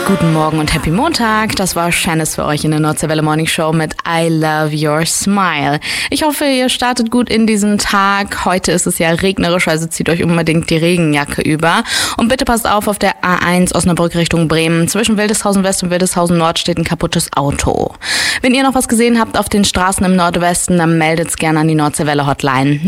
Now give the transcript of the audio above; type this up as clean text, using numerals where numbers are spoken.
Guten Morgen und Happy Montag. Das war Shanice für euch in der Nordseewelle Morning Show mit I Love Your Smile. Ich hoffe, ihr startet gut in diesen Tag. Heute ist es ja regnerisch, also zieht euch unbedingt die Regenjacke über. Und bitte passt auf der A1 Osnabrück Richtung Bremen. Zwischen Wildeshausen West und Wildeshausen Nord steht ein kaputtes Auto. Wenn ihr noch was gesehen habt auf den Straßen im Nordwesten, dann meldet's gerne an die Nordseewelle Hotline